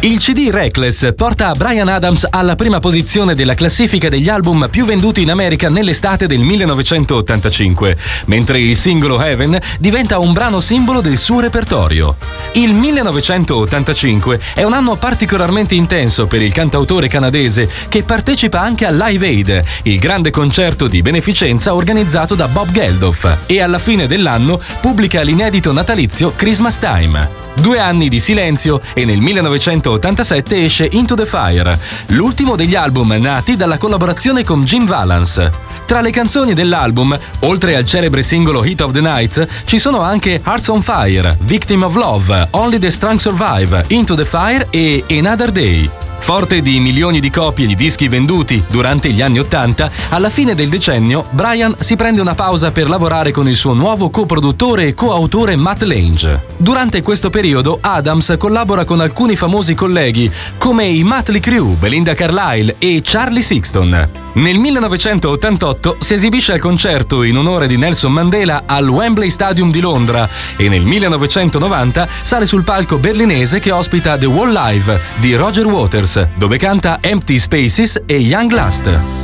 Il CD Reckless porta Bryan Adams alla prima posizione della classifica degli album più venduti in America nell'estate del 1985, mentre il singolo Heaven diventa un brano simbolo del suo repertorio. Il 1985 è un anno particolarmente intenso per il cantautore canadese, che partecipa anche al Live Aid, il grande concerto di beneficenza organizzato da Bob Geldof, e alla fine dell'anno pubblica l'inedito natalizio Christmas Time. 2 anni di silenzio e nel 1987 esce Into the Fire, l'ultimo degli album nati dalla collaborazione con Jim Valance. Tra le canzoni dell'album, oltre al celebre singolo Heat of the Night, ci sono anche Hearts on Fire, Victim of Love, Only the Strong Survive, Into the Fire e Another Day. Forte di milioni di copie di dischi venduti durante gli anni '80, alla fine del decennio Bryan si prende una pausa per lavorare con il suo nuovo coproduttore e coautore Mutt Lange. Durante questo periodo Adams collabora con alcuni famosi colleghi come i Mötley Crüe, Belinda Carlisle e Charlie Sixton. Nel 1988 si esibisce al concerto in onore di Nelson Mandela al Wembley Stadium di Londra e nel 1990 sale sul palco berlinese che ospita The Wall Live di Roger Waters, dove canta Empty Spaces e Young Lust.